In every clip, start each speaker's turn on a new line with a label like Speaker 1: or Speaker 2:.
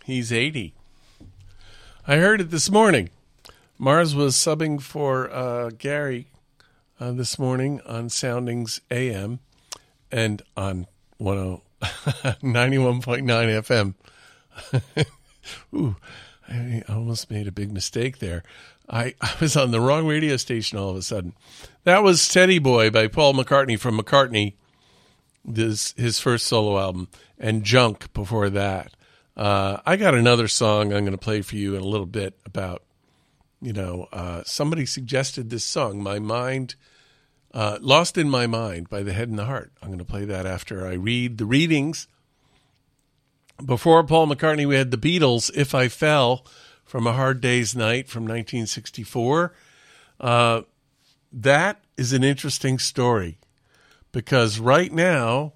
Speaker 1: He's 80. I heard it this morning. Mars was subbing for Gary this morning on Soundings AM and on 91.9 FM. Ooh, I almost made a big mistake there. I was on the wrong radio station all of a sudden. That was Steady Boy by Paul McCartney from McCartney, his first solo album, and Junk before that. I got another song I'm going to play for you in a little bit about, somebody suggested this song, My Mind, Lost in My Mind by The Head and the Heart. I'm going to play that after I read the readings. Before Paul McCartney, we had the Beatles, If I Fell, from A Hard Day's Night from 1964. That is an interesting story because right now,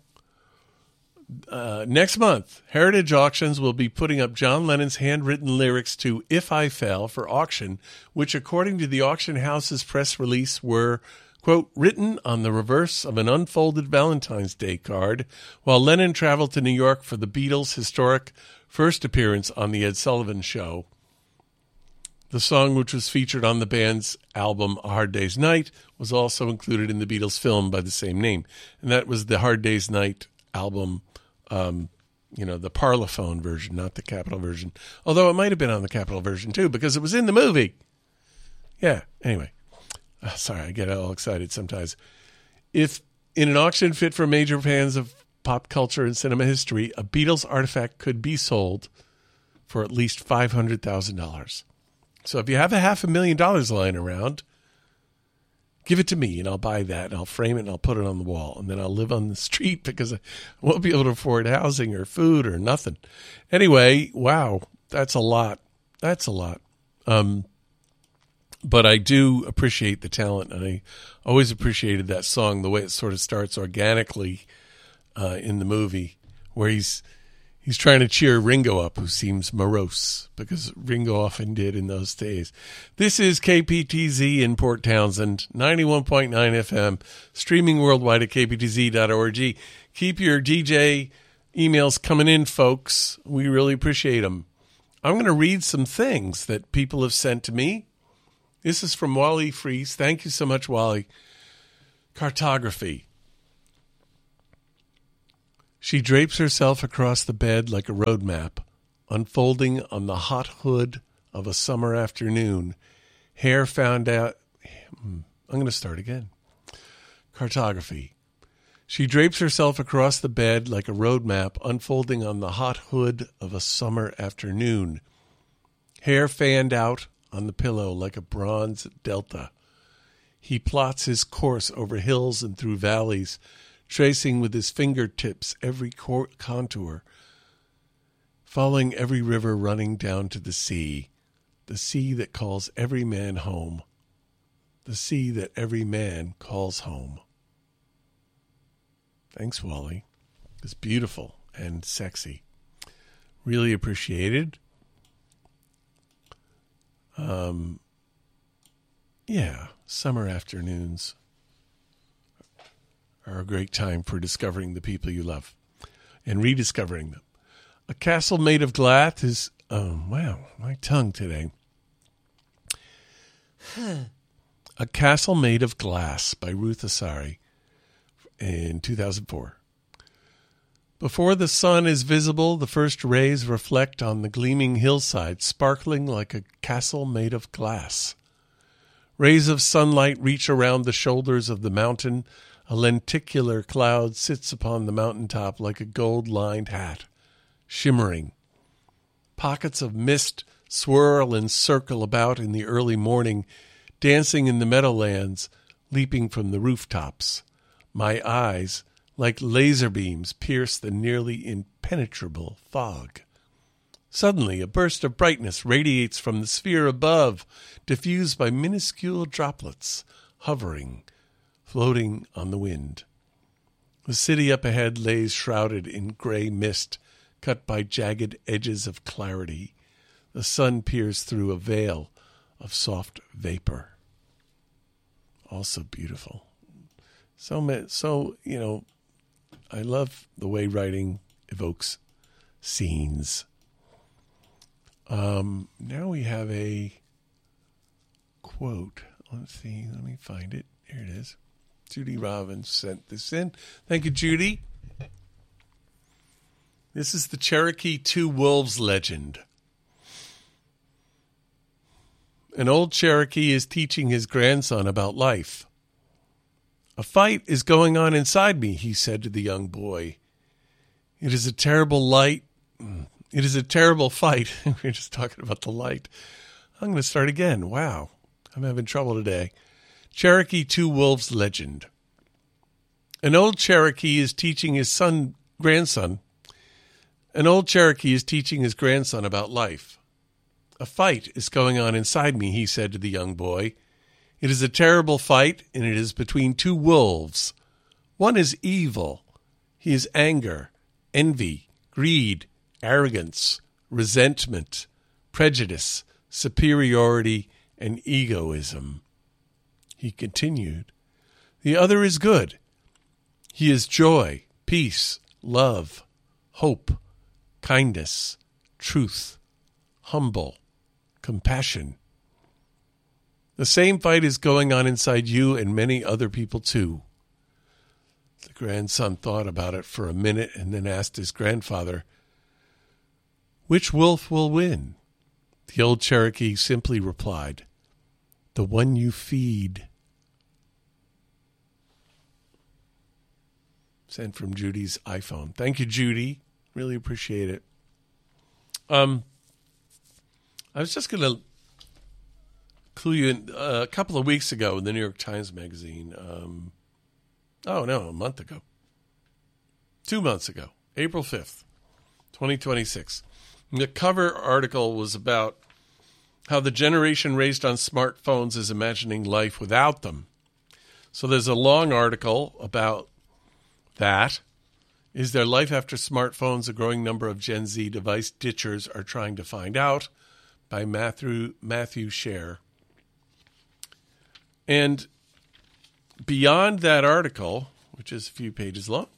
Speaker 1: next month, Heritage Auctions will be putting up John Lennon's handwritten lyrics to If I Fell for auction, which according to the auction house's press release were, quote, written on the reverse of an unfolded Valentine's Day card while Lennon traveled to New York for the Beatles' historic first appearance on The Ed Sullivan Show. The song, which was featured on the band's album A Hard Day's Night, was also included in the Beatles' film by the same name. And that was the Hard Day's Night album, the Parlophone version, not the Capitol version. Although it might have been on the Capitol version, too, because it was in the movie. Yeah, anyway. Sorry, I get all excited sometimes. If in an auction fit for major fans of pop culture and cinema history, a Beatles artifact could be sold for at least $500,000. So if you have $500,000 lying around, give it to me and I'll buy that and I'll frame it and I'll put it on the wall. And then I'll live on the street because I won't be able to afford housing or food or nothing. Anyway, wow, that's a lot. That's a lot. But I do appreciate the talent, and I always appreciated that song, the way it sort of starts organically in the movie, where he's trying to cheer Ringo up, who seems morose, because Ringo often did in those days. This is KPTZ in Port Townsend, 91.9 FM, streaming worldwide at kptz.org. Keep your DJ emails coming in, folks. We really appreciate them. I'm going to read some things that people have sent to me. This is from Wally Fries. Thank you so much, Wally. Cartography. She drapes herself across the bed like a road map, unfolding on the hot hood of a summer afternoon. Hair found out... I'm going to start again. Cartography. She drapes herself across the bed like a road map, unfolding on the hot hood of a summer afternoon. Hair fanned out on the pillow like a bronze delta. He plots his course over hills and through valleys, tracing with his fingertips every contour, following every river running down to the sea that calls every man home, the sea that every man calls home. Thanks, Wally. It's beautiful and sexy. Really appreciated. Summer afternoons are a great time for discovering the people you love and rediscovering them. A Castle Made of Glass is, my tongue today. A Castle Made of Glass by Ruth Asari in 2004. Before the sun is visible, the first rays reflect on the gleaming hillside, sparkling like a castle made of glass. Rays of sunlight reach around the shoulders of the mountain. A lenticular cloud sits upon the mountaintop like a gold-lined hat, shimmering. Pockets of mist swirl and circle about in the early morning, dancing in the meadowlands, leaping from the rooftops. My eyes, like laser beams, pierce the nearly impenetrable fog. Suddenly, a burst of brightness radiates from the sphere above, diffused by minuscule droplets, hovering, floating on the wind. The city up ahead lays shrouded in gray mist, cut by jagged edges of clarity. The sun peers through a veil of soft vapor. Also beautiful. I love the way writing evokes scenes. Now we have a quote. Let's see. Let me find it. Here it is. Judy Robbins sent this in. Thank you, Judy. This is the Cherokee Two Wolves legend. An old Cherokee is teaching his grandson about life. A fight is going on inside me, he said to the young boy. It is a terrible light. It is a terrible fight. We're just talking about the light. I'm going to start again. Wow. I'm having trouble today. Cherokee Two Wolves legend. An old Cherokee is teaching his grandson about life. A fight is going on inside me, he said to the young boy. It is a terrible fight, and it is between two wolves. One is evil. He is anger, envy, greed, arrogance, resentment, prejudice, superiority, and egoism. He continued, the other is good. He is joy, peace, love, hope, kindness, truth, humble, compassion. The same fight is going on inside you and many other people too. The grandson thought about it for a minute and then asked his grandfather, which wolf will win? The old Cherokee simply replied, the one you feed. Sent from Judy's iPhone. Thank you, Judy. Really appreciate it. I was just going to clue you in. A couple of weeks ago in the New York Times Magazine, a month ago. 2 months ago, April 5th, 2026. The cover article was about how the generation raised on smartphones is imagining life without them. So there's a long article about that. Is there life after smartphones? A growing number of Gen Z device ditchers are trying to find out, by Matthew Scher. And beyond that article, which is a few pages long,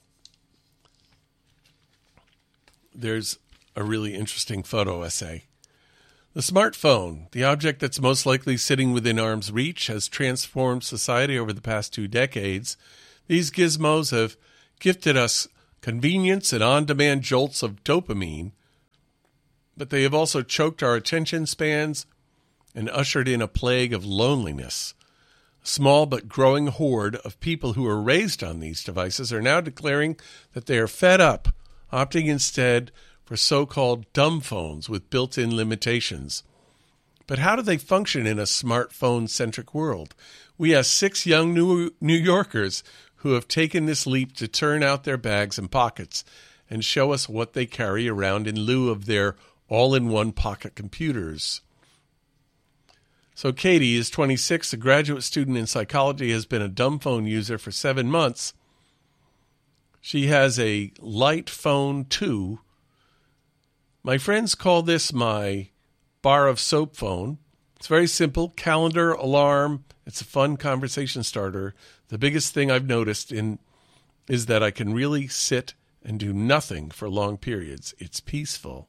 Speaker 1: there's a really interesting photo essay. The smartphone, the object that's most likely sitting within arm's reach, has transformed society over the past 2 decades. These gizmos have gifted us convenience and on-demand jolts of dopamine, but they have also choked our attention spans and ushered in a plague of loneliness. A small but growing horde of people who were raised on these devices are now declaring that they are fed up, opting instead for so-called dumb phones with built-in limitations. But how do they function in a smartphone-centric world? We have 6 young New Yorkers who have taken this leap to turn out their bags and pockets and show us what they carry around in lieu of their all-in-one pocket computers. So Katie is 26, a graduate student in psychology, has been a dumb phone user for 7 months. She has a light phone 2. My friends call this my bar of soap phone. It's very simple, calendar, alarm. It's a fun conversation starter. The biggest thing I've noticed is that I can really sit and do nothing for long periods. It's peaceful.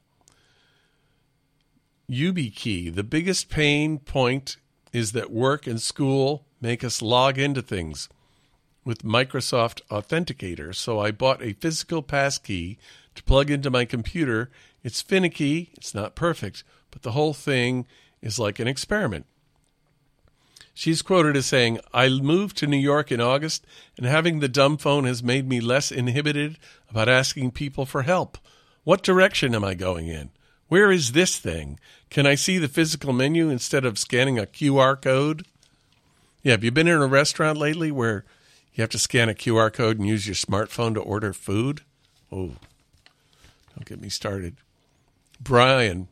Speaker 1: YubiKey, the biggest pain point is that work and school make us log into things with Microsoft Authenticator. So I bought a physical passkey to plug into my computer. It's finicky, it's not perfect, but the whole thing is like an experiment. She's quoted as saying, I moved to New York in August, and having the dumb phone has made me less inhibited about asking people for help. What direction am I going in? Where is this thing? Can I see the physical menu instead of scanning a QR code? Yeah, have you been in a restaurant lately where you have to scan a QR code and use your smartphone to order food? Oh, don't get me started. Bryn,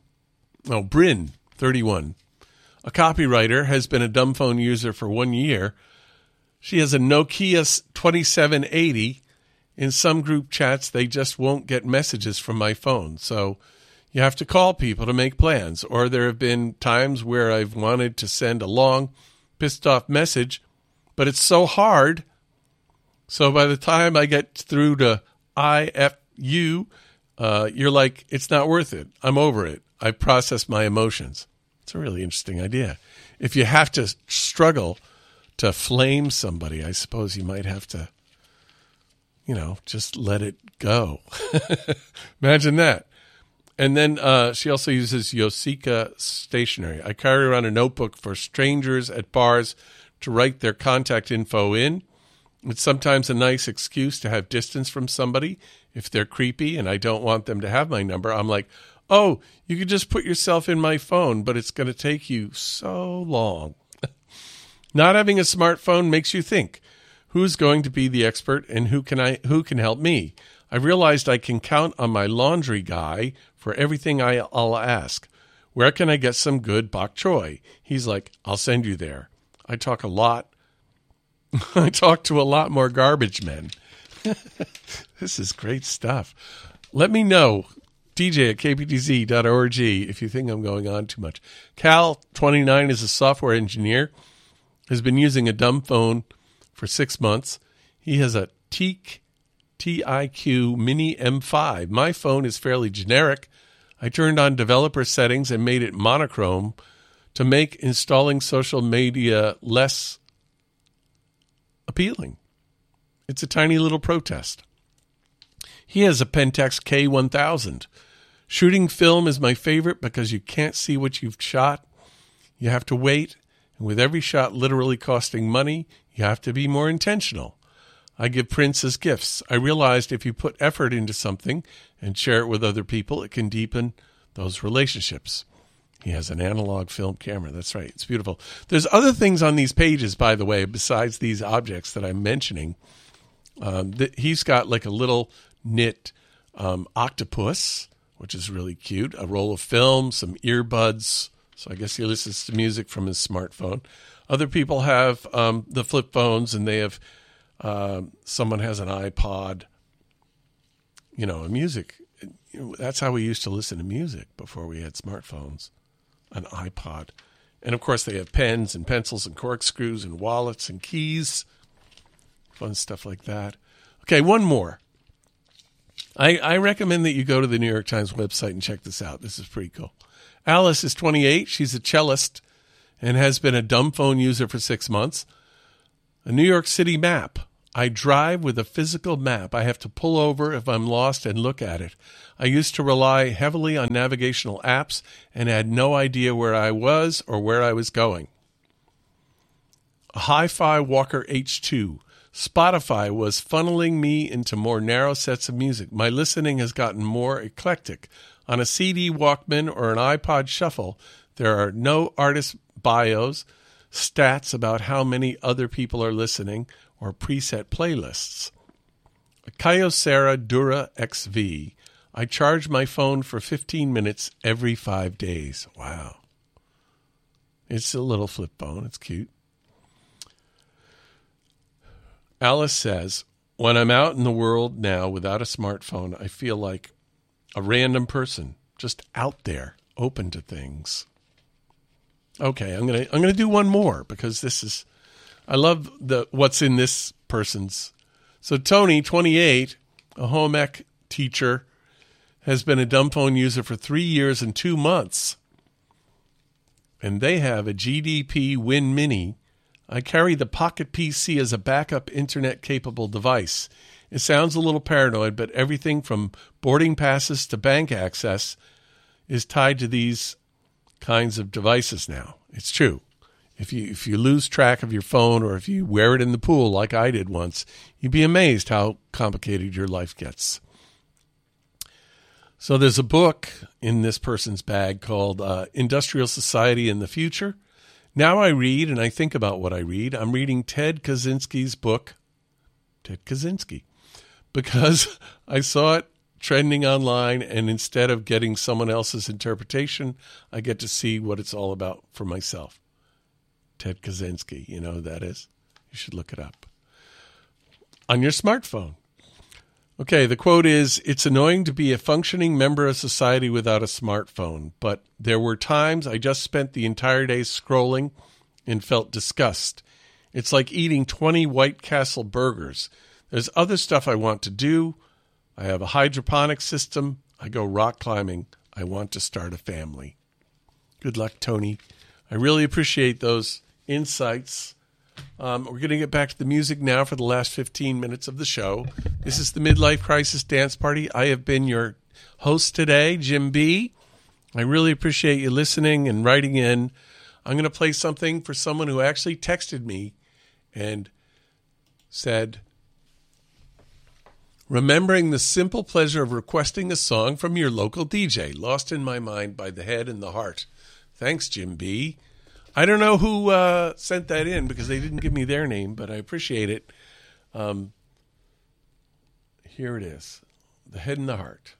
Speaker 1: 31. A copywriter, has been a dumb phone user for 1 year. She has a Nokia 2780. In some group chats, they just won't get messages from my phone. So you have to call people to make plans. Or there have been times where I've wanted to send a long, pissed off message, but it's so hard. So by the time I get through to IFU, you're like, it's not worth it. I'm over it. I process my emotions. It's a really interesting idea. If you have to struggle to flame somebody, I suppose you might have to, just let it go. Imagine that. And then she also uses Yosika stationery. I carry around a notebook for strangers at bars to write their contact info in. It's sometimes a nice excuse to have distance from somebody. If they're creepy and I don't want them to have my number, I'm like, oh, you could just put yourself in my phone, but it's going to take you so long. Not having a smartphone makes you think, who's going to be the expert and who can help me? I realized I can count on my laundry guy for everything I'll ask. Where can I get some good bok choy? He's like, I'll send you there. I talk a lot. I talk to a lot more garbage men. This is great stuff. Let me know, DJ at kptz.org, if you think I'm going on too much. Cal, 29, is a software engineer, has been using a dumb phone for 6 months. He has a TiQ Mini M5. My phone is fairly generic. I turned on developer settings and made it monochrome to make installing social media less appealing. It's a tiny little protest. He has a Pentax K1000. Shooting film is my favorite because you can't see what you've shot. You have to wait, and with every shot literally costing money, you have to be more intentional. I give prints as gifts. I realized if you put effort into something and share it with other people, it can deepen those relationships. He has an analog film camera. That's right. It's beautiful. There's other things on these pages, by the way, besides these objects that I'm mentioning. He's got like a little knit octopus, which is really cute, a roll of film, some earbuds. So I guess he listens to music from his smartphone. Other people have the flip phones, and they have someone has an iPod, a music. That's how we used to listen to music before we had smartphones, an iPod. And, of course, they have pens and pencils and corkscrews and wallets and keys, fun stuff like that. Okay, one more. I recommend that you go to the New York Times website and check this out. This is pretty cool. Alice is 28. She's a cellist and has been a dumb phone user for 6 months. A New York City map. I drive with a physical map. I have to pull over if I'm lost and look at it. I used to rely heavily on navigational apps and had no idea where I was or where I was going. A Hi-Fi Walker H2. Spotify was funneling me into more narrow sets of music. My listening has gotten more eclectic. On a CD Walkman or an iPod Shuffle, there are no artist bios, stats about how many other people are listening, or preset playlists. A Kyocera Dura XV. I charge my phone for 15 minutes every 5 days. Wow. It's a little flip phone. It's cute. Alice says, when I'm out in the world now without a smartphone, I feel like a random person, just out there, open to things. Okay, I'm gonna do one more because this is, I love what's in this person's. So Tony, 28, a home ec teacher, has been a dumb phone user for 3 years and 2 months, and they have a GDP Win Mini. I carry the Pocket PC as a backup internet-capable device. It sounds a little paranoid, but everything from boarding passes to bank access is tied to these kinds of devices now. It's true. If you lose track of your phone or if you wear it in the pool like I did once, you'd be amazed how complicated your life gets. So there's a book in this person's bag called Industrial Society in the Future. Now I read and I think about what I read. I'm reading Ted Kaczynski's book, Ted Kaczynski, because I saw it trending online, and instead of getting someone else's interpretation, I get to see what it's all about for myself. Ted Kaczynski, you know who that is? You should look it up. On your smartphone. Okay, the quote is, it's annoying to be a functioning member of society without a smartphone, but there were times I just spent the entire day scrolling and felt disgust. It's like eating 20 White Castle burgers. There's other stuff I want to do. I have a hydroponic system. I go rock climbing. I want to start a family. Good luck, Tony. I really appreciate those insights. We're going to get back to the music now for the last 15 minutes of the show. This is the Midlife Crisis Dance Party. I have been your host today, Jim B. I really appreciate you listening and writing in. I'm going to play something for someone who actually texted me and said, remembering the simple pleasure of requesting a song from your local DJ, Lost in My Mind by The Head and the Heart. Thanks, Jim B. I don't know who sent that in because they didn't give me their name, but I appreciate it. Here it is, The Head and the Heart.